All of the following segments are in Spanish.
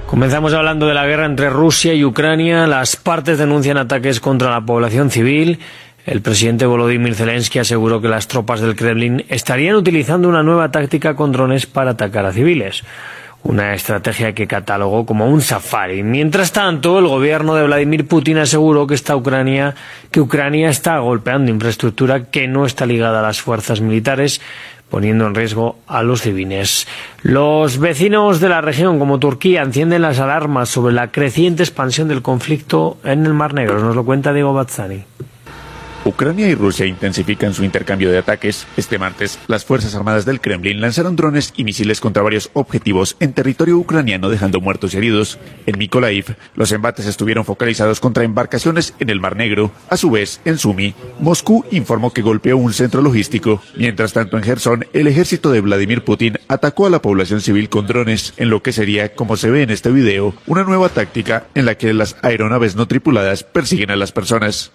Comenzamos hablando de la guerra entre Rusia y Ucrania. Las partes denuncian ataques contra la población civil. El presidente Volodymyr Zelensky aseguró que las tropas del Kremlin estarían utilizando una nueva táctica con drones para atacar a civiles. Una estrategia que catalogó como un safari. Mientras tanto, el gobierno de Vladimir Putin aseguró que Ucrania está golpeando infraestructura que no está ligada a las fuerzas militares, poniendo en riesgo a los civiles. Los vecinos de la región, como Turquía, encienden las alarmas sobre la creciente expansión del conflicto en el Mar Negro. Nos lo cuenta Diego Bazzani. Ucrania y Rusia intensifican su intercambio de ataques. Este martes, las Fuerzas Armadas del Kremlin lanzaron drones y misiles contra varios objetivos en territorio ucraniano, dejando muertos y heridos. En Mykolaiv, los embates estuvieron focalizados contra embarcaciones en el Mar Negro. A su vez, en Sumy, Moscú informó que golpeó un centro logístico. Mientras tanto, en Jersón, el ejército de Vladimir Putin atacó a la población civil con drones, en lo que sería, como se ve en este video, una nueva táctica en la que las aeronaves no tripuladas persiguen a las personas.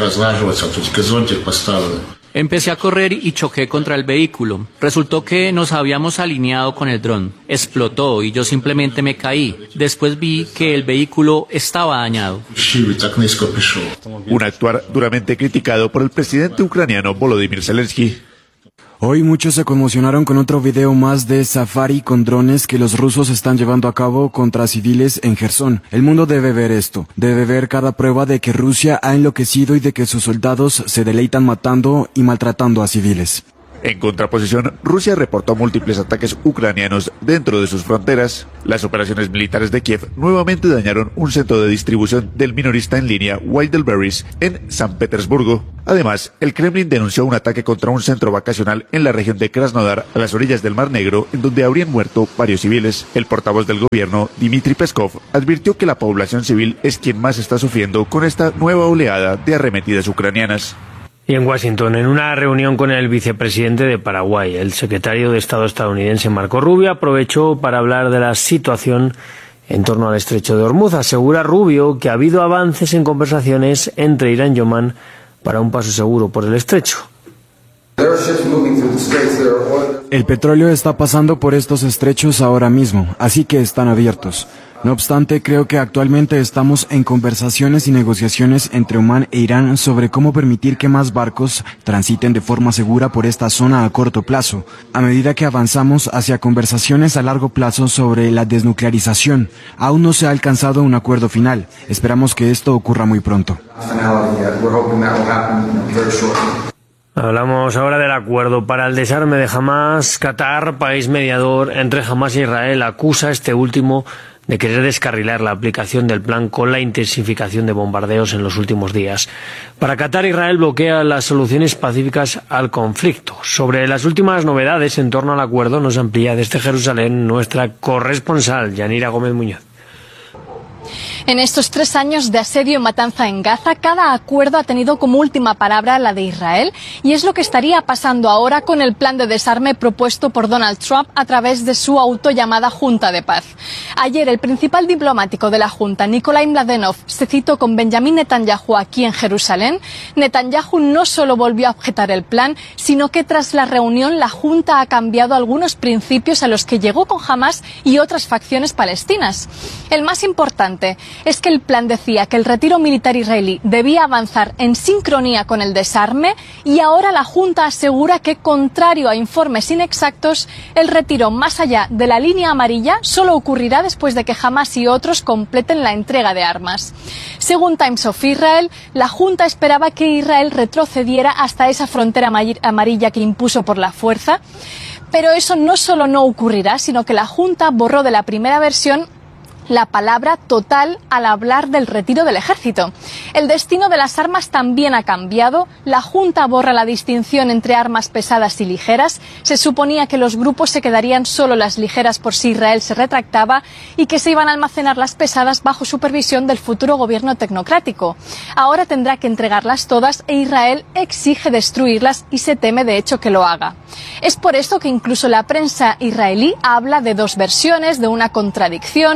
Empecé a correr y choqué contra el vehículo. Resultó que nos habíamos alineado con el dron. Explotó y yo simplemente me caí. Después vi que el vehículo estaba dañado. Un actuar duramente criticado por el presidente ucraniano Volodymyr Zelensky. Hoy muchos se conmocionaron con otro video más de safari con drones que los rusos están llevando a cabo contra civiles en Jersón. El mundo debe ver esto, debe ver cada prueba de que Rusia ha enloquecido y de que sus soldados se deleitan matando y maltratando a civiles. En contraposición, Rusia reportó múltiples ataques ucranianos dentro de sus fronteras. Las operaciones militares de Kiev nuevamente dañaron un centro de distribución del minorista en línea Wildberries en San Petersburgo. Además, el Kremlin denunció un ataque contra un centro vacacional en la región de Krasnodar, a las orillas del Mar Negro, en donde habrían muerto varios civiles. El portavoz del gobierno, Dmitry Peskov, advirtió que la población civil es quien más está sufriendo con esta nueva oleada de arremetidas ucranianas. Y en Washington, en una reunión con el vicepresidente de Paraguay, el secretario de Estado estadounidense Marco Rubio aprovechó para hablar de la situación en torno al estrecho de Hormuz. Asegura Rubio que ha habido avances en conversaciones entre Irán y Omán para un paso seguro por el estrecho. El petróleo está pasando por estos estrechos ahora mismo, así que están abiertos. No obstante, creo que actualmente estamos en conversaciones y negociaciones entre Omán e Irán sobre cómo permitir que más barcos transiten de forma segura por esta zona a corto plazo, a medida que avanzamos hacia conversaciones a largo plazo sobre la desnuclearización. Aún no se ha alcanzado un acuerdo final. Esperamos que esto ocurra muy pronto. Hablamos ahora del acuerdo para el desarme de Hamás. Qatar, país mediador entre Hamás e Israel, acusa a este último de querer descarrilar la aplicación del plan con la intensificación de bombardeos en los últimos días. Para Qatar, Israel bloquea las soluciones pacíficas al conflicto. Sobre las últimas novedades en torno al acuerdo nos amplía desde Jerusalén nuestra corresponsal, Yanira Gómez Muñoz. En estos 3 años de asedio y matanza en Gaza, cada acuerdo ha tenido como última palabra la de Israel, y es lo que estaría pasando ahora con el plan de desarme propuesto por Donald Trump a través de su autollamada Junta de Paz. Ayer, el principal diplomático de la Junta, Nikolai Mladenov, se citó con Benjamin Netanyahu aquí en Jerusalén. Netanyahu no solo volvió a objetar el plan, sino que tras la reunión la Junta ha cambiado algunos principios a los que llegó con Hamás y otras facciones palestinas. El más importante es que el plan decía que el retiro militar israelí debía avanzar en sincronía con el desarme, y ahora la Junta asegura que, contrario a informes inexactos, el retiro más allá de la línea amarilla solo ocurrirá después de que Hamás y otros completen la entrega de armas. Según Times of Israel, la Junta esperaba que Israel retrocediera hasta esa frontera amarilla que impuso por la fuerza, pero eso no solo no ocurrirá, sino que la Junta borró de la primera versión la palabra total al hablar del retiro del ejército. El destino de las armas también ha cambiado. La Junta borra la distinción entre armas pesadas y ligeras. Se suponía que los grupos se quedarían solo las ligeras por si Israel se retractaba, y que se iban a almacenar las pesadas bajo supervisión del futuro gobierno tecnocrático. Ahora tendrá que entregarlas todas, e Israel exige destruirlas y se teme de hecho que lo haga. Es por esto que incluso la prensa israelí habla de 2 versiones, de una contradicción,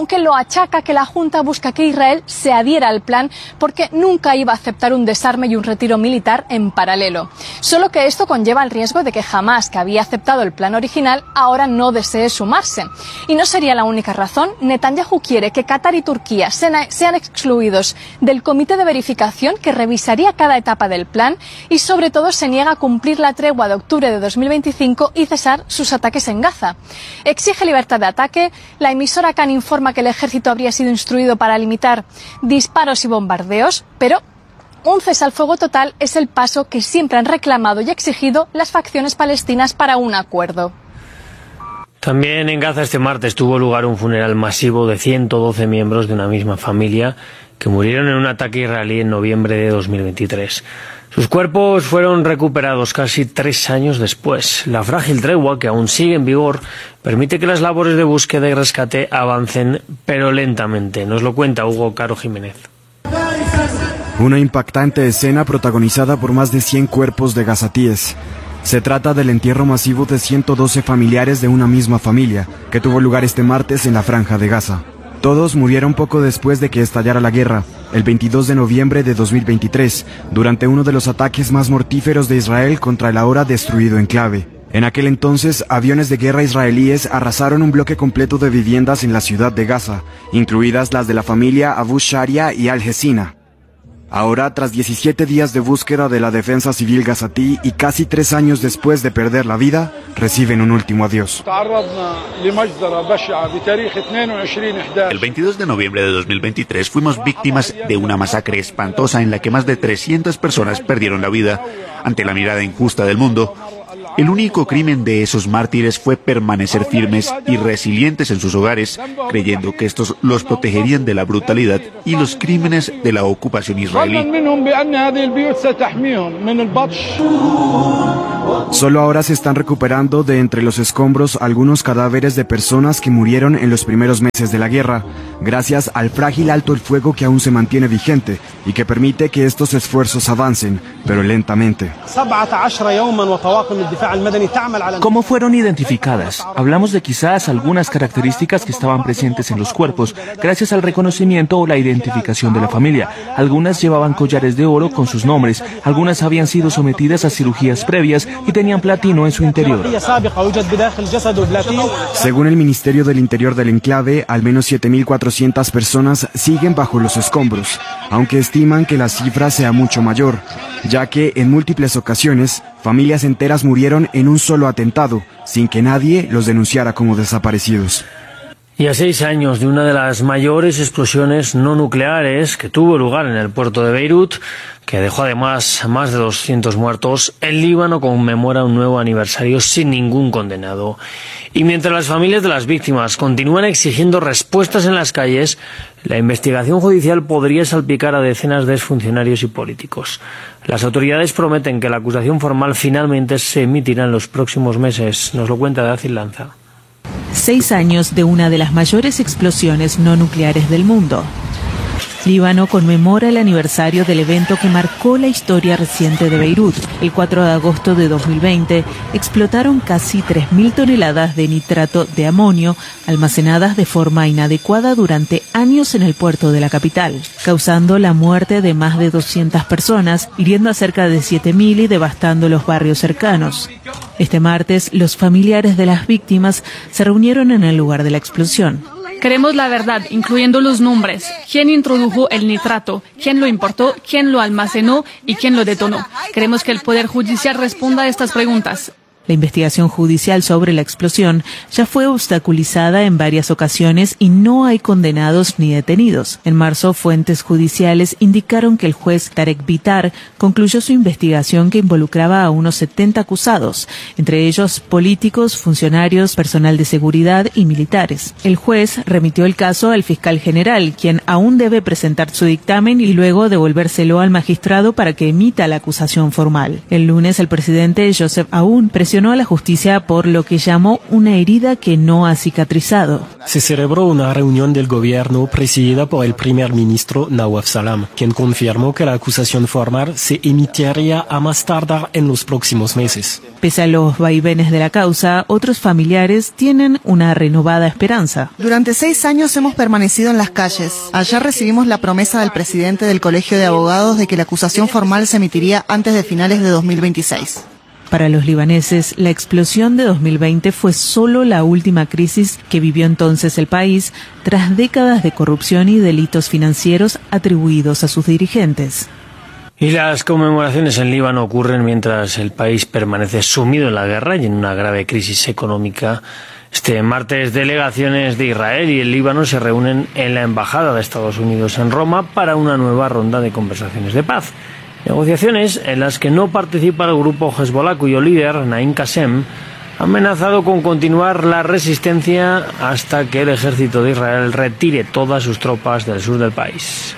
aunque lo achaca que la Junta busca que Israel se adhiera al plan porque nunca iba a aceptar un desarme y un retiro militar en paralelo. Solo que esto conlleva el riesgo de que Hamás, que había aceptado el plan original, ahora no desee sumarse. Y no sería la única razón. Netanyahu quiere que Qatar y Turquía sean excluidos del comité de verificación que revisaría cada etapa del plan y sobre todo se niega a cumplir la tregua de octubre de 2025 y cesar sus ataques en Gaza. Exige libertad de ataque. La emisora Kan informa que el ejército habría sido instruido para limitar disparos y bombardeos, pero un cese al fuego total es el paso que siempre han reclamado y exigido las facciones palestinas para un acuerdo. También en Gaza este martes tuvo lugar un funeral masivo de 112 miembros de una misma familia que murieron en un ataque israelí en noviembre de 2023. Sus cuerpos fueron recuperados casi 3 años después. La frágil tregua, que aún sigue en vigor, permite que las labores de búsqueda y rescate avancen, pero lentamente. Nos lo cuenta Hugo Caro Jiménez. Una impactante escena protagonizada por más de 100 cuerpos de gazatíes. Se trata del entierro masivo de 112 familiares de una misma familia, que tuvo lugar este martes en la Franja de Gaza. Todos murieron poco después de que estallara la guerra, el 22 de noviembre de 2023, durante uno de los ataques más mortíferos de Israel contra el ahora destruido enclave. En aquel entonces, aviones de guerra israelíes arrasaron un bloque completo de viviendas en la ciudad de Gaza, incluidas las de la familia Abu Sharia y Al-Hesina. Ahora, tras 17 días de búsqueda de la defensa civil gazatí y casi 3 años después de perder la vida, reciben un último adiós. El 22 de noviembre de 2023 fuimos víctimas de una masacre espantosa en la que más de 300 personas perdieron la vida. Ante la mirada injusta del mundo, el único crimen de esos mártires fue permanecer firmes y resilientes en sus hogares, creyendo que estos los protegerían de la brutalidad y los crímenes de la ocupación israelí. Solo ahora se están recuperando de entre los escombros algunos cadáveres de personas que murieron en los primeros meses de la guerra, gracias al frágil alto el fuego que aún se mantiene vigente y que permite que estos esfuerzos avancen, pero lentamente. ¿Cómo fueron identificadas? Hablamos de quizás algunas características que estaban presentes en los cuerpos, gracias al reconocimiento o la identificación de la familia. Algunas llevaban collares de oro con sus nombres, algunas habían sido sometidas a cirugías previas y tenían platino en su interior. Según el Ministerio del Interior del enclave, al menos 7.400 personas siguen bajo los escombros, aunque estiman que la cifra sea mucho mayor, ya que en múltiples ocasiones familias enteras murieron en un solo atentado, sin que nadie los denunciara como desaparecidos. Y a 6 años de una de las mayores explosiones no nucleares que tuvo lugar en el puerto de Beirut, que dejó además más de 200 muertos, el Líbano conmemora un nuevo aniversario sin ningún condenado. Y mientras las familias de las víctimas continúan exigiendo respuestas en las calles, la investigación judicial podría salpicar a decenas de exfuncionarios y políticos. Las autoridades prometen que la acusación formal finalmente se emitirá en los próximos meses. Nos lo cuenta Dacil Lanza. 6 años de una de las mayores explosiones no nucleares del mundo. Líbano conmemora el aniversario del evento que marcó la historia reciente de Beirut. El 4 de agosto de 2020 explotaron casi 3.000 toneladas de nitrato de amonio almacenadas de forma inadecuada durante años en el puerto de la capital, causando la muerte de más de 200 personas, hiriendo a cerca de 7.000 y devastando los barrios cercanos. Este martes, los familiares de las víctimas se reunieron en el lugar de la explosión. Queremos la verdad, incluyendo los nombres, quién introdujo el nitrato, quién lo importó, quién lo almacenó y quién lo detonó. Queremos que el Poder Judicial responda a estas preguntas. La investigación judicial sobre la explosión ya fue obstaculizada en varias ocasiones y no hay condenados ni detenidos. En marzo, fuentes judiciales indicaron que el juez Tarek Bitar concluyó su investigación que involucraba a unos 70 acusados, entre ellos políticos, funcionarios, personal de seguridad y militares. El juez remitió el caso al fiscal general, quien aún debe presentar su dictamen y luego devolvérselo al magistrado para que emita la acusación formal. El lunes, el presidente Joseph Aoun presionó cuestionó a la justicia por lo que llamó una herida que no ha cicatrizado. Se celebró una reunión del gobierno presidida por el primer ministro Nawaf Salam, quien confirmó que la acusación formal se emitiría a más tardar en los próximos meses. Pese a los vaivenes de la causa, otros familiares tienen una renovada esperanza. Durante 6 años hemos permanecido en las calles. Ayer recibimos la promesa del presidente del Colegio de Abogados de que la acusación formal se emitiría antes de finales de 2026. Para los libaneses, la explosión de 2020 fue solo la última crisis que vivió entonces el país, tras décadas de corrupción y delitos financieros atribuidos a sus dirigentes. Y las conmemoraciones en Líbano ocurren mientras el país permanece sumido en la guerra y en una grave crisis económica. Este martes, delegaciones de Israel y el Líbano se reúnen en la Embajada de Estados Unidos en Roma para una nueva ronda de conversaciones de paz. Negociaciones en las que no participa el grupo Hezbollah, cuyo líder, Naim Qassem, ha amenazado con continuar la resistencia hasta que el ejército de Israel retire todas sus tropas del sur del país.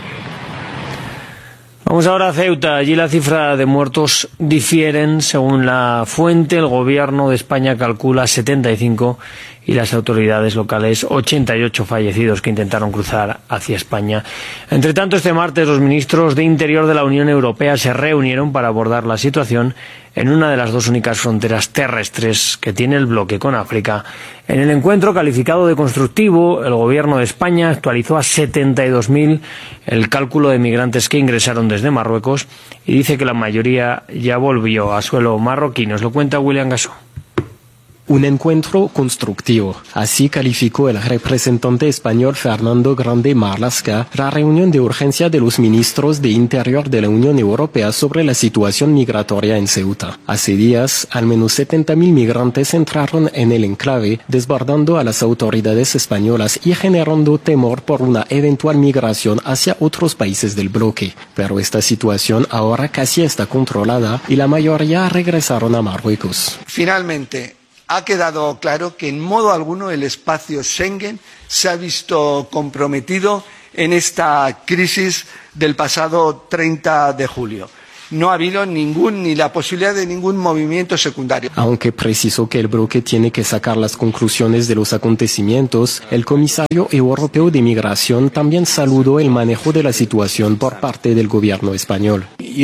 Vamos ahora a Ceuta. Allí la cifra de muertos difieren. Según la fuente, el gobierno de España calcula 75 y las autoridades locales 88 fallecidos que intentaron cruzar hacia España. Entre tanto, este martes los ministros de Interior de la Unión Europea se reunieron para abordar la situación en una de las dos únicas fronteras terrestres que tiene el bloque con África. En el encuentro, calificado de constructivo, el gobierno de España actualizó a 72.000 el cálculo de migrantes que ingresaron desde Marruecos y dice que la mayoría ya volvió a suelo marroquí. Nos lo cuenta William Gassó. Un encuentro constructivo. Así calificó el representante español Fernando Grande Marlaska la reunión de urgencia de los ministros de Interior de la Unión Europea sobre la situación migratoria en Ceuta. Hace días, al menos 70.000 migrantes entraron en el enclave, desbordando a las autoridades españolas y generando temor por una eventual migración hacia otros países del bloque. Pero esta situación ahora casi está controlada y la mayoría regresaron a Marruecos. Finalmente, ha quedado claro que en modo alguno el espacio Schengen se ha visto comprometido en esta crisis del pasado 30 de julio. No ha habido ni la posibilidad de ningún movimiento secundario. Aunque precisó que el bloque tiene que sacar las conclusiones de los acontecimientos, el comisario europeo de migración también saludó el manejo de la situación por parte del gobierno español.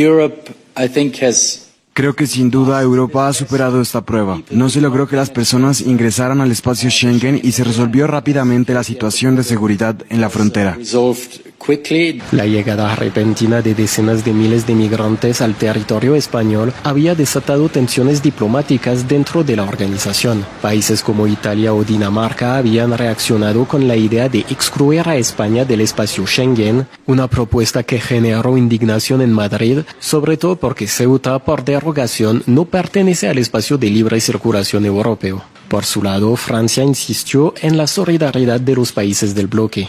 Creo que sin duda Europa ha superado esta prueba. No se logró que las personas ingresaran al espacio Schengen y se resolvió rápidamente la situación de seguridad en la frontera. La llegada repentina de decenas de miles de migrantes al territorio español había desatado tensiones diplomáticas dentro de la organización. Países como Italia o Dinamarca habían reaccionado con la idea de excluir a España del espacio Schengen, una propuesta que generó indignación en Madrid, sobre todo porque Ceuta, por derogación, no pertenece al espacio de libre circulación europeo. Por su lado, Francia insistió en la solidaridad de los países del bloque.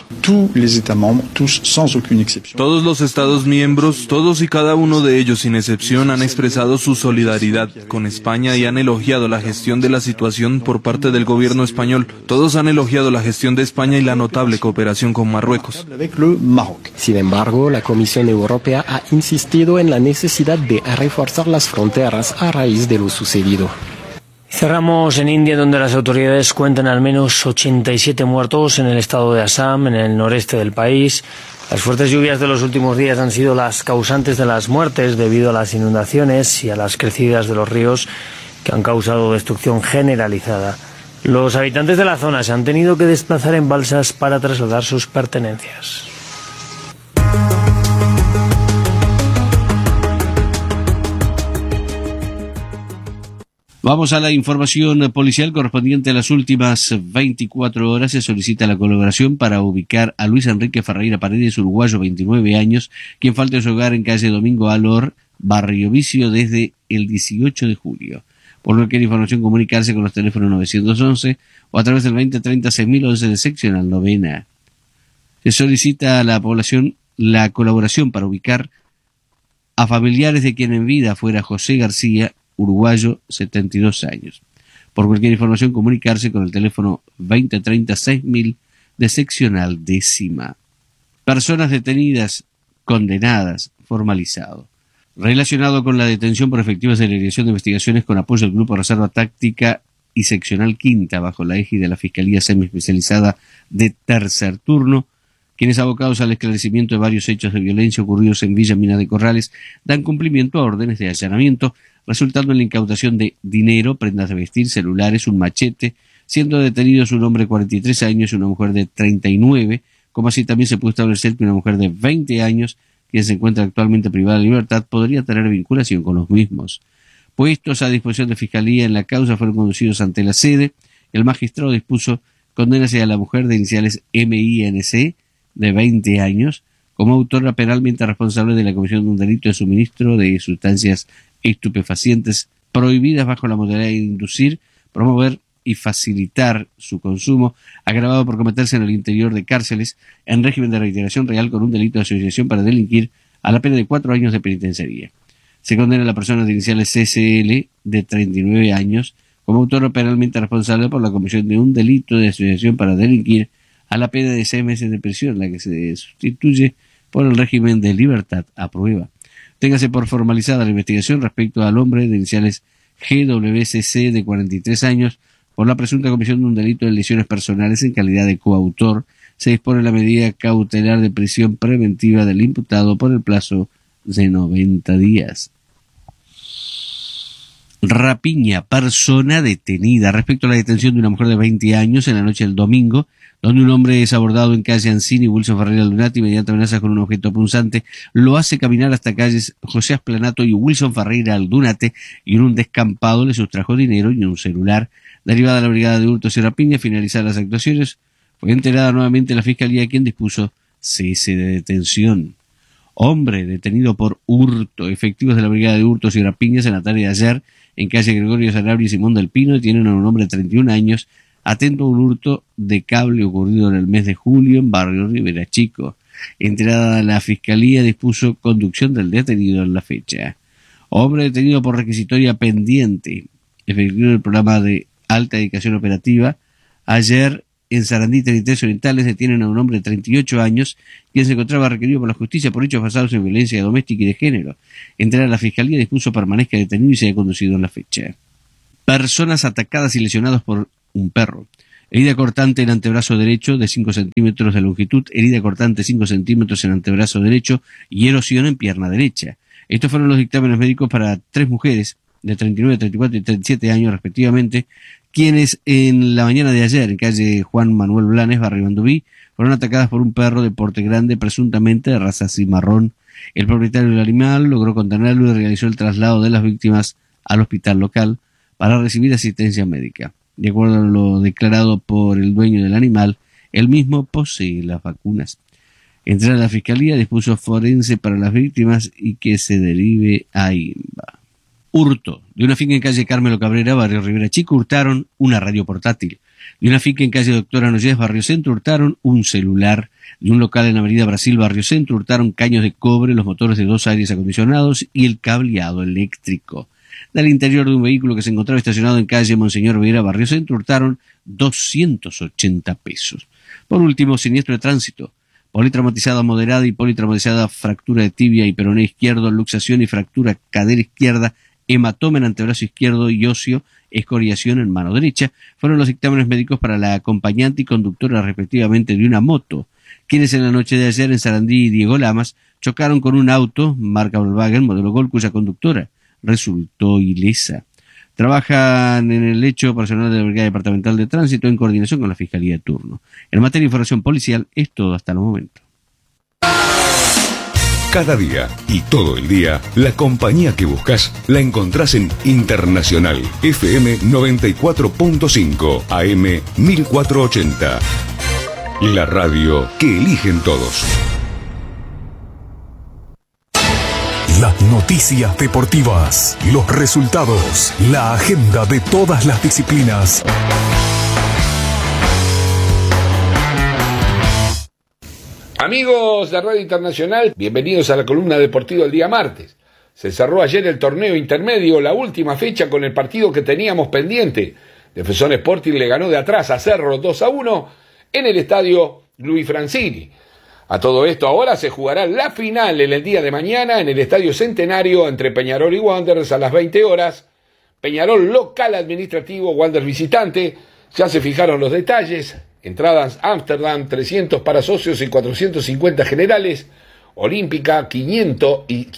Todos los Estados miembros, todos y cada uno de ellos sin excepción, han expresado su solidaridad con España y han elogiado la gestión de la situación por parte del gobierno español. Todos han elogiado la gestión de España y la notable cooperación con Marruecos. Sin embargo, la Comisión Europea ha insistido en la necesidad de reforzar las fronteras a raíz de lo sucedido. Cerramos en India, donde las autoridades cuentan al menos 87 muertos en el estado de Assam, en el noreste del país. Las fuertes lluvias de los últimos días han sido las causantes de las muertes debido a las inundaciones y a las crecidas de los ríos que han causado destrucción generalizada. Los habitantes de la zona se han tenido que desplazar en balsas para trasladar sus pertenencias. Vamos a la información policial correspondiente a las últimas 24 horas. Se solicita la colaboración para ubicar a Luis Enrique Ferreira Paredes, uruguayo, 29 años, quien falta de su hogar en calle Domingo Alor, Barrio Vicio, desde el 18 de julio. Por cualquier información, comunicarse con los teléfonos 911 o a través del 2030 6011 de seccional novena. Se solicita a la población la colaboración para ubicar a familiares de quien en vida fuera José García, uruguayo, 72 años. Por cualquier información, comunicarse con el teléfono 2030 6000 de seccional décima. Personas detenidas, condenadas, formalizado. relacionado con la detención por efectivas de la Dirección de Investigaciones con apoyo del Grupo Reserva Táctica y Seccional Quinta, bajo la égide de la Fiscalía Semiespecializada de Tercer Turno, quienes, abocados al esclarecimiento de varios hechos de violencia ocurridos en Villa Minas de Corrales, dan cumplimiento a órdenes de allanamiento, resultando en la incautación de dinero, prendas de vestir, celulares, un machete, siendo detenidos un hombre de 43 años y una mujer de 39, como así también se pudo establecer que una mujer de 20 años, quien se encuentra actualmente privada de libertad, podría tener vinculación con los mismos. Puestos a disposición de Fiscalía en la causa, fueron conducidos ante la sede. El magistrado dispuso condenas a la mujer de iniciales MINC, de 20 años, como autora penalmente responsable de la comisión de un delito de suministro de sustancias estupefacientes prohibidas bajo la modalidad de inducir, promover y facilitar su consumo, agravado por cometerse en el interior de cárceles en régimen de reiteración real con un delito de asociación para delinquir, a la pena de 4 años de penitenciaría. Se condena a la persona de iniciales CCL, de 39 años, como autor penalmente responsable por la comisión de un delito de asociación para delinquir, a la pena de 6 meses de prisión, la que se sustituye por el régimen de libertad a prueba. Téngase por formalizada la investigación respecto al hombre de iniciales GWCC, de 43 años, por la presunta comisión de un delito de lesiones personales en calidad de coautor. Se dispone la medida cautelar de prisión preventiva del imputado por el plazo de 90 días. Rapiña, persona detenida. Respecto a la detención de una mujer de 20 años en la noche del domingo, donde un hombre es abordado en calle Ancini y Wilson Ferreira Aldunate mediante amenazas con un objeto punzante, lo hace caminar hasta calles José Asplanato y Wilson Ferreira Aldunate, y en un descampado le sustrajo dinero y un celular. Derivada la brigada de hurtos y rapiña, finalizadas las actuaciones, fue enterada nuevamente la Fiscalía, quien dispuso cese de detención. Hombre detenido por hurto. Efectivos de la brigada de hurtos y rapiñas en la tarde de ayer, en calle Gregorio Sanabria y Simón del Pino, detienen a un hombre de 31 años, atento a un hurto de cable ocurrido en el mes de julio en barrio Rivera Chico. Enterada la Fiscalía, dispuso conducción del detenido en la fecha. Hombre detenido por requisitoria pendiente. Efectivo del programa de alta dedicación operativa. Ayer, en Sarandí, 33 Orientales, detienen a un hombre de 38 años, quien se encontraba requerido por la justicia por hechos basados en violencia doméstica y de género. Enterada la Fiscalía, dispuso permanezca detenido y se haya conducido en la fecha. Personas atacadas y lesionadas por un perro. Herida cortante en antebrazo derecho de 5 centímetros de longitud, herida cortante 5 centímetros en antebrazo derecho y erosión en pierna derecha. Estos fueron los dictámenes médicos para 3 mujeres de 39, 34 y 37 años respectivamente, quienes en la mañana de ayer, en calle Juan Manuel Blanes, barrio Bandubí, fueron atacadas por un perro de porte grande, presuntamente de raza cimarrón. El propietario del animal logró contenerlo y realizó el traslado de las víctimas al hospital local para recibir asistencia médica. De acuerdo a lo declarado por el dueño del animal, él mismo posee las vacunas. Entrada la Fiscalía, dispuso forense para las víctimas y que se derive a INBA. Hurto. De una finca en calle Carmelo Cabrera, barrio Rivera Chico, hurtaron una radio portátil. De una finca en calle Doctora Noyes, barrio Centro, hurtaron un celular. De un local en Avenida Brasil, barrio Centro, hurtaron caños de cobre, los motores de 2 aires acondicionados y el cableado eléctrico. Del interior de un vehículo que se encontraba estacionado en calle Monseñor Vera, barrio Centro, hurtaron 280 pesos. Por último, siniestro de tránsito. Politraumatizada moderada y politraumatizada, fractura de tibia y peroné izquierdo, luxación y fractura cadera izquierda, hematoma en antebrazo izquierdo y óseo, escoriación en mano derecha, fueron los dictámenes médicos para la acompañante y conductora respectivamente de una moto, quienes en la noche de ayer en Sarandí y Diego Lamas chocaron con un auto, marca Volkswagen, modelo Gol, cuya conductora resultó ilesa. Trabajan en el hecho personal de la Brigada Departamental de Tránsito en coordinación con la Fiscalía de turno. En materia de información policial es todo hasta el momento. Cada día y todo el día, la compañía que buscas la encontrás en Internacional FM 94.5 AM 1480. La radio que eligen todos. Las noticias deportivas, los resultados, la agenda de todas las disciplinas. Amigos de Radio Internacional, bienvenidos a la columna deportiva del día martes. Se cerró ayer el torneo intermedio, la última fecha con el partido que teníamos pendiente. Defensor Sporting le ganó de atrás a Cerro 2-1 en el estadio Luis Francini. A todo esto, ahora se jugará la final en el día de mañana en el Estadio Centenario entre Peñarol y Wanderers a las 20 horas. Peñarol local administrativo, Wanderers visitante. Ya se fijaron los detalles. Entradas Ámsterdam, 300 para socios y 450 generales. Olímpica, 500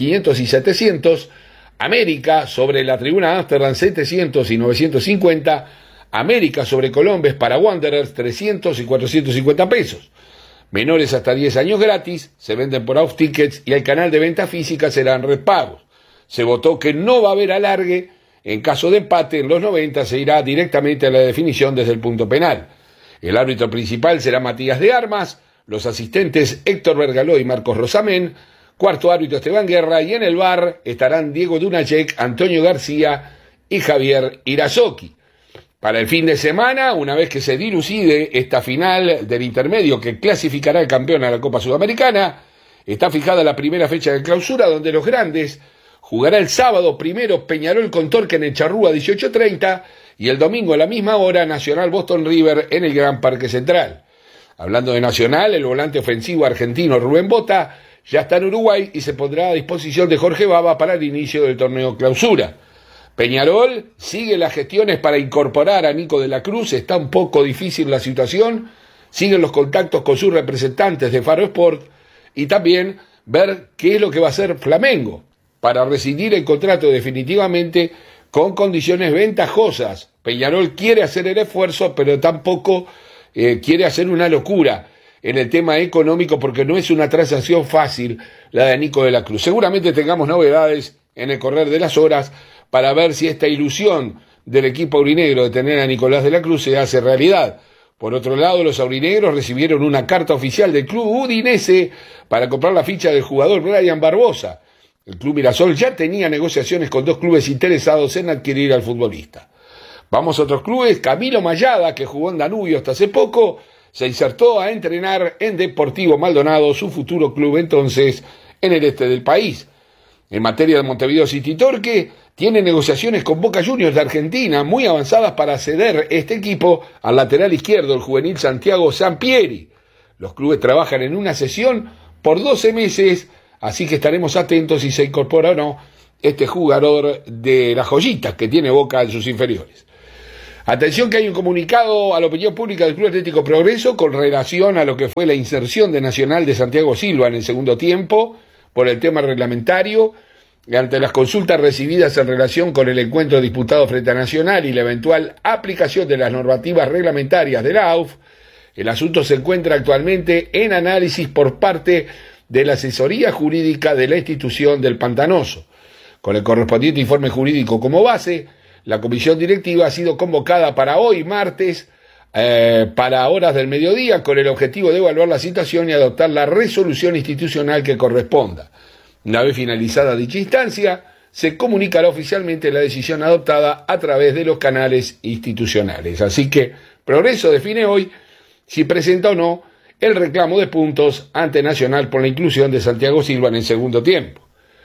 y 700. América sobre la tribuna Ámsterdam, 700 y 950. América sobre Colombes para Wanderers, 300 y 450 pesos. Menores hasta 10 años gratis, se venden por off tickets y el canal de venta física serán repagos. Se votó que no va a haber alargue. En caso de empate en los 90 se irá directamente a la definición desde el punto penal. El árbitro principal será Matías de Armas, los asistentes Héctor Vergaló y Marcos Rosamén, cuarto árbitro Esteban Guerra y en el VAR estarán Diego Dunajec, Antonio García y Javier Irazoki. Para el fin de semana, una vez que se dilucide esta final del intermedio que clasificará al campeón a la Copa Sudamericana, está fijada la primera fecha de clausura donde los grandes jugará el sábado primero Peñarol con Torque en el Charrúa 18:30 y el domingo a la misma hora Nacional Boston River en el Gran Parque Central. Hablando de Nacional, el volante ofensivo argentino Rubén Bota ya está en Uruguay y se pondrá a disposición de Jorge Baba para el inicio del torneo clausura. Peñarol sigue las gestiones para incorporar a Nico de la Cruz, está un poco difícil la situación, siguen los contactos con sus representantes de Faro Sport y también ver qué es lo que va a hacer Flamengo para rescindir el contrato definitivamente con condiciones ventajosas. Peñarol quiere hacer el esfuerzo, pero tampoco quiere hacer una locura en el tema económico porque no es una transacción fácil la de Nico de la Cruz. Seguramente tengamos novedades en el correr de las horas para ver si esta ilusión del equipo aurinegro de tener a Nicolás de la Cruz se hace realidad. Por otro lado, los aurinegros recibieron una carta oficial del club Udinese para comprar la ficha del jugador Brian Barbosa. El club Mirasol ya tenía negociaciones con 2 clubes interesados en adquirir al futbolista. Vamos a otros clubes. Camilo Mayada, que jugó en Danubio hasta hace poco, se insertó a entrenar en Deportivo Maldonado, su futuro club entonces en el este del país. En materia de Montevideo City Torque, tiene negociaciones con Boca Juniors de Argentina muy avanzadas para ceder este equipo al lateral izquierdo, el juvenil Santiago Sampieri. Los clubes trabajan en una sesión por 12 meses, así que estaremos atentos si se incorpora o no este jugador de la joyita que tiene Boca en sus inferiores. Atención que hay un comunicado a la opinión pública del Club Atlético Progreso con relación a lo que fue la inserción de Nacional de Santiago Silva en el segundo tiempo por el tema reglamentario. Ante las consultas recibidas en relación con el encuentro disputado frente a Nacional y la eventual aplicación de las normativas reglamentarias de la AUF, el asunto se encuentra actualmente en análisis por parte de la asesoría jurídica de la institución del Pantanoso. Con el correspondiente informe jurídico como base, la comisión directiva ha sido convocada para hoy, martes, para horas del mediodía, con el objetivo de evaluar la situación y adoptar la resolución institucional que corresponda. Una vez finalizada dicha instancia, se comunicará oficialmente la decisión adoptada a través de los canales institucionales. Así que Progreso define hoy si presenta o no el reclamo de puntos ante Nacional por la inclusión de Santiago Silva en el segundo tiempo.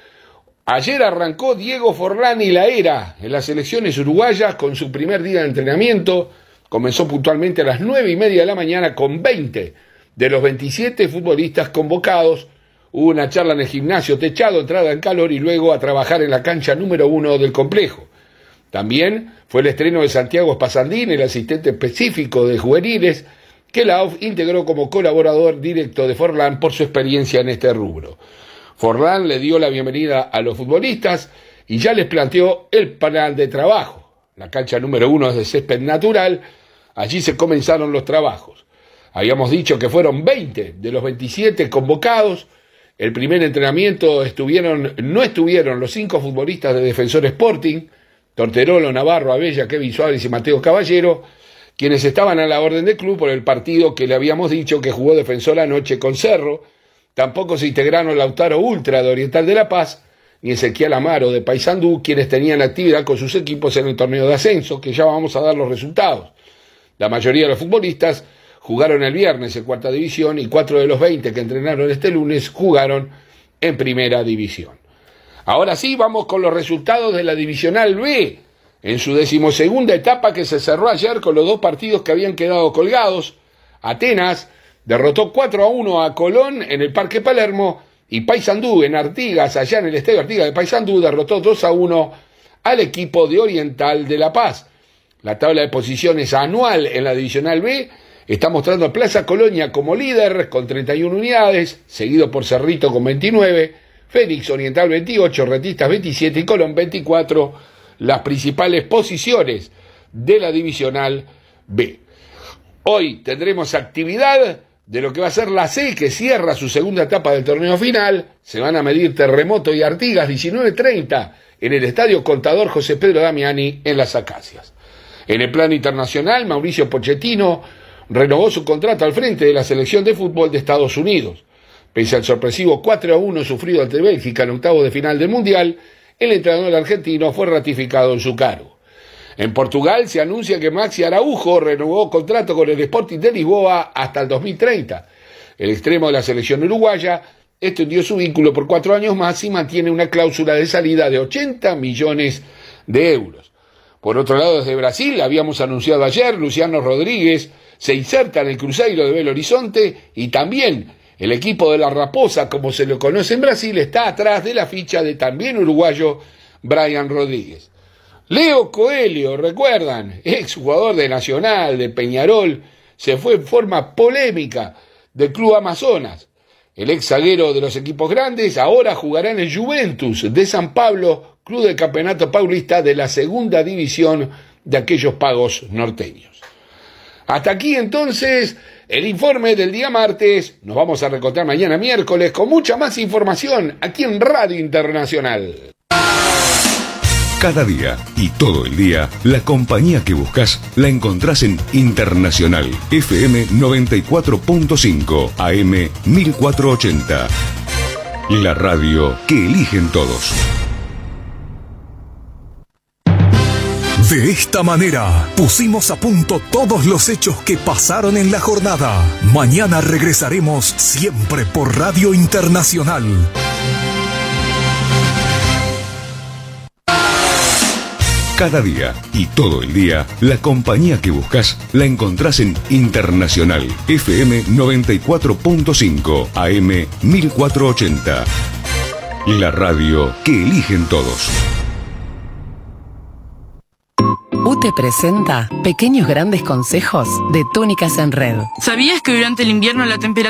Ayer arrancó Diego Forlán y la era en las selecciones uruguayas con su primer día de entrenamiento. Comenzó puntualmente a las 9:30 de la mañana con 20 de los 27 futbolistas convocados. Hubo una charla en el gimnasio techado, entrada en calor y luego a trabajar en la cancha número 1 del complejo. También fue el estreno de Santiago Spasandín, el asistente específico de juveniles, que la AUF integró como colaborador directo de Forlán por su experiencia en este rubro. Forlán le dio la bienvenida a los futbolistas y ya les planteó el plan de trabajo. La cancha número 1 es de césped natural, allí se comenzaron los trabajos. Habíamos dicho que fueron 20 de los 27 convocados. El primer entrenamiento no estuvieron los 5 futbolistas de Defensor Sporting, Torterolo, Navarro, Abella, Kevin Suárez y Mateo Caballero, quienes estaban a la orden del club por el partido que le habíamos dicho que jugó Defensor anoche con Cerro. Tampoco se integraron Lautaro Ultra de Oriental de La Paz, ni Ezequiel Amaro de Paysandú, quienes tenían actividad con sus equipos en el torneo de ascenso, que ya vamos a dar los resultados. La mayoría de los futbolistas jugaron el viernes en cuarta división y 4 de los 20 que entrenaron este lunes jugaron en primera división. Ahora sí, vamos con los resultados de la Divisional B, en su 12ª etapa que se cerró ayer con los 2 partidos que habían quedado colgados. Atenas derrotó 4-1 a Colón en el Parque Palermo, y Paysandú en Artigas, allá en el estadio Artigas de Paysandú, derrotó 2-1 al equipo de Oriental de La Paz. La tabla de posiciones anual en la Divisional B está mostrando a Plaza Colonia como líder con 31 unidades, seguido por Cerrito con 29, Fénix Oriental 28, Rentistas 27 y Colón 24, las principales posiciones de la Divisional B. Hoy tendremos actividad de lo que va a ser la C, que cierra su segunda etapa del torneo final. Se van a medir Terremoto y Artigas 19:30 en el Estadio Contador José Pedro Damiani en Las Acacias. En el plano internacional, Mauricio Pochettino renovó su contrato al frente de la selección de fútbol de Estados Unidos. Pese al sorpresivo 4-1 sufrido ante Bélgica en octavos de final del Mundial, el entrenador argentino fue ratificado en su cargo. En Portugal se anuncia que Maxi Araujo renovó contrato con el Sporting de Lisboa hasta el 2030. El extremo de la selección uruguaya extendió su vínculo por 4 años más y mantiene una cláusula de salida de 80 millones de euros. Por otro lado, desde Brasil, habíamos anunciado ayer, Luciano Rodríguez se inserta en el Cruzeiro de Belo Horizonte, y también el equipo de la Raposa, como se lo conoce en Brasil, está atrás de la ficha de también uruguayo Brian Rodríguez. Leo Coelho, recuerdan, ex jugador de Nacional, de Peñarol, se fue en forma polémica del Club Amazonas. El ex zaguero de los equipos grandes ahora jugará en el Juventus de San Pablo, club del Campeonato Paulista de la segunda división de aquellos pagos norteños. Hasta aquí entonces el informe del día martes. Nos vamos a reencontrar mañana miércoles con mucha más información aquí en Radio Internacional. Cada día y todo el día, la compañía que buscas la encontrás en Internacional FM 94.5 AM 1480. La radio que eligen todos. De esta manera, pusimos a punto todos los hechos que pasaron en la jornada. Mañana regresaremos siempre por Radio Internacional. Cada día y todo el día, la compañía que buscas la encontrás en Internacional FM 94.5 AM 1480. La radio que eligen todos. UTE presenta Pequeños Grandes Consejos de Túnicas en Red. ¿Sabías que durante el invierno la temperatura